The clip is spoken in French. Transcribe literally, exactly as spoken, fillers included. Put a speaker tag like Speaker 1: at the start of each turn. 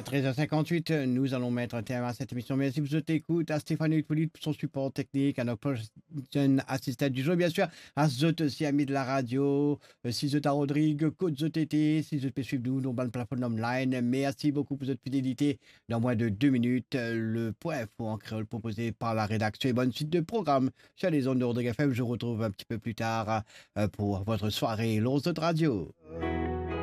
Speaker 1: treize heures cinquante-huit, nous allons mettre un terme à cette émission. Merci pour votre écoute, à Stéphane Hippolyte pour son support technique, à notre jeune assistant du jour, bien sûr, à Zot aussi, ami de la radio, euh, si Zot à Rodrigue, Côte Zot été, si Zot peut suivre nous, nos bandes plateformes online. Merci beaucoup pour votre fidélité. Dans moins de deux minutes, euh, le point info en créole proposé par la rédaction et bonne suite de programme sur les ondes de Rodrigue F M. Je vous retrouve un petit peu plus tard euh, pour votre soirée L'Once de Radio.